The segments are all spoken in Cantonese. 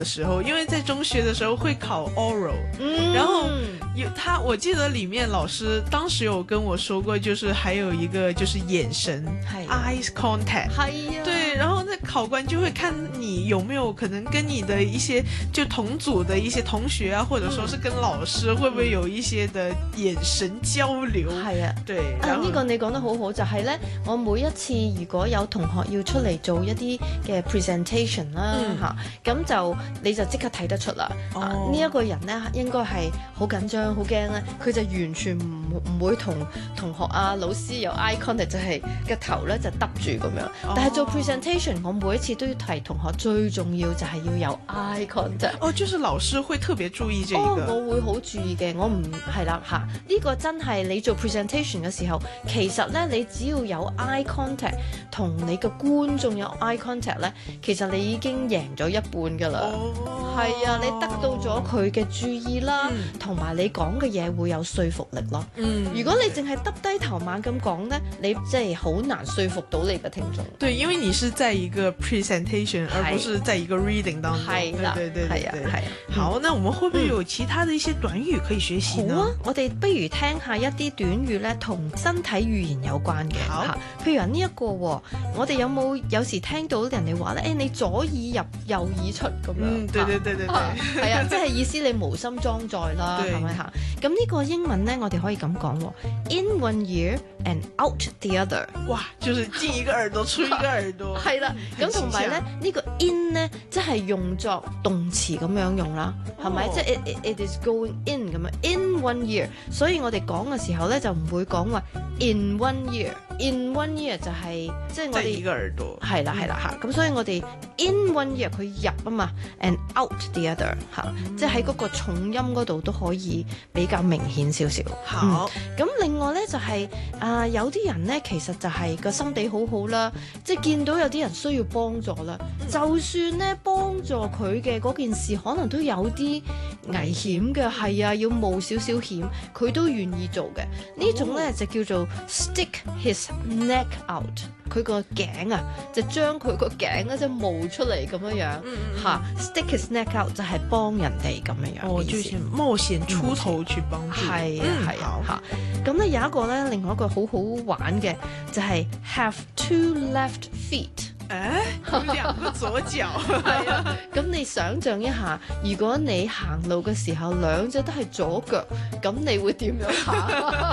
的时候，因为在中学的时候会考 oral，然后我记得里面老师当时有跟我说过，就是还有一个就是眼神 ，eyes contact，对，然后那考官就会看你有没有可能跟你的一些就同组的一些同學啊，或者說是跟老師會唔會有一些的眼神交流？ 係啊， 對， 呢個你講得好好，就係呢，我每一次如果有同學要出嚟做一啲嘅 presentation 啦嚇，咁就你就即刻睇得出啦。呢一個人呢應該係好緊張、好驚咧，佢就完全唔會同同學啊、老師有 eye contact，就係個頭咧就耷住咁樣。但係做 presentation，我每一次都要提同學，最重要就係要有 eye contact。 哦，就是老師會特別注意這個。 我會好注意嘅，我唔係啦嚇。呢個真係你做 presentation 嘅時候，其實咧你只要有 eye contact，同你嘅觀眾有 eye contact 咧，其實你已經贏咗一半㗎啦。係啊，你得到咗佢嘅注意啦，同埋你講嘅嘢會有說服力咯。如果你淨係耷低頭猛咁講咧，你真係好難說服到你嘅聽眾。 對，因為你是在一個 presentation，而不是在一個 reading 當中。 係啦， 對， 係啊。 好，那我們會不會有其他的一些短語可以學習呢？ 好啊，我哋不如聽下一啲短語咧，同身體語言有關嘅嚇。譬如話呢一個喎，我哋有時聽到人哋話咧，你左耳入右耳出咁樣。對，係啊，即係意思你無心裝載啦，係咪嚇？咁呢個英文咧，我哋可以咁講喎 ，in one ear and out the other。哇， 就是進一個耳朵出一個耳朵。 係啦，咁同埋咧呢個 in 咧，即係用作動詞咁樣用啦，係咪？即係 it is going in 咁樣 ，in one ear。所以我哋講嘅時候咧，就唔會講話 in one ear。in one ear 就係即係我哋一個耳朵。係啦嚇，咁所以我哋 in one ear 佢入啊嘛 ，and out the other 嚇，即係喺嗰個重音嗰度都可以比較明顯少少。 好， 咁另外咧就係有啲人咧其實就係個心地好好啦，即係見到有啲人需要幫助啦，就算咧幫助佢嘅嗰件事可能都有啲危險嘅，係啊，要冒少少險，佢都願意做嘅。呢種咧就叫做 stick his neck out， 佢個頸啊就將佢個頸咧就冒出嚟咁樣樣嚇 stick his neck out 就係幫人哋咁樣樣。 哦，就是冒險出頭去幫助。 係啊嚇。咁咧有一個咧，另外一個好好玩嘅就係 have two left feet。 兩個左腳。 係啊，咁你想象一下，如果你行路嘅時候兩隻都係左腳，咁你會點樣行？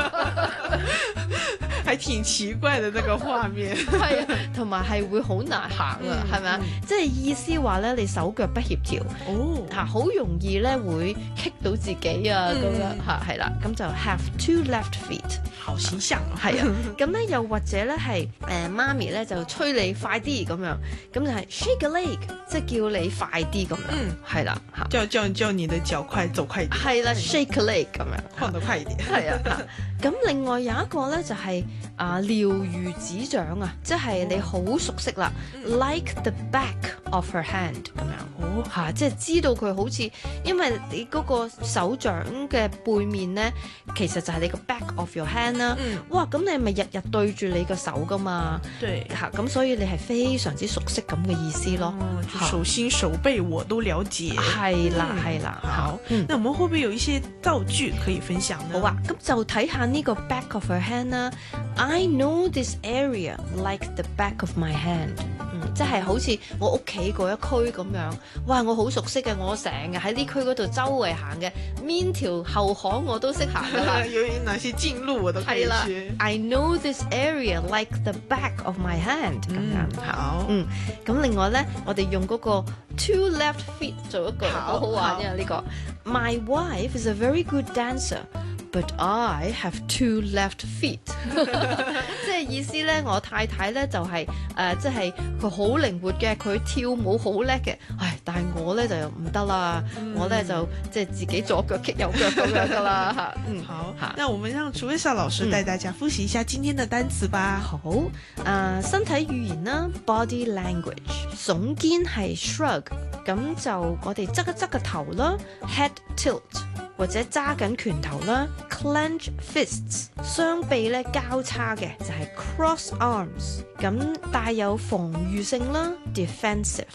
還挺奇怪的那個畫面。 係啊，同埋係會好難行啊，係咪啊？即係意思話咧，你手腳不協調，嚇好容易咧會棘到自己啊咁樣嚇，係啦，咁就 have two left feet。 好形象啊！ 係啊，咁咧又或者咧係媽咪咧就催你快啲咁樣，咁就係 shake a leg， 即係叫你快啲咁樣，係啦嚇， 叫你的腳快走快一點， 係啦 shake a leg 咁樣， 放得快一點， 係啊。咁另外有一個咧就係了如指掌啊，即係你好熟悉啦，like the back of her hand 咁樣，嚇，即係知道佢好似，因為你嗰個手掌嘅背面咧，其實就係你個 back of your hand 啦。哇，咁你係咪日日對住你個手噶嘛？ 對， 嚇，咁所以你係非常之熟悉咁嘅意思咯。 手心手背我都了解。係啦，係啦。好，那我們會不會有一些造句可以分享呢？ 好啊，咁就睇下呢個 back of her hand 啦。I know this area like the back of my hand。即係好似我屋企嗰一區咁樣，哇！我好熟悉嘅，我成日喺呢區嗰度周圍行嘅，邊條後巷我都識行㗎啦。 有哪些徑路我都可以去。 I know this area like the back of my hand。咁樣好。 咁另外咧，我哋用嗰個 two left feet 做一個好好玩嘅呢個。My wife is a very good dancer。But I have two left feet。即係意思咧，我太太咧就係即係佢好靈活嘅，佢跳舞好叻嘅。但係我咧就唔得啦，我咧就即係自己左腳踢右腳咁樣噶啦嚇。 好，那我們讓楚衛校老師帶大家複習一下今天的單詞吧。 好，身體語言啦 ，body language， 聳肩係 shrug， 咁就我哋側一側個頭啦 ，head tilt。或者揸緊拳頭啦 ，clench fists， 雙臂咧交叉嘅就係 cross arms， 咁帶有防禦性啦 ，defensive。咁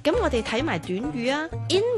咁我哋睇埋短語啊。In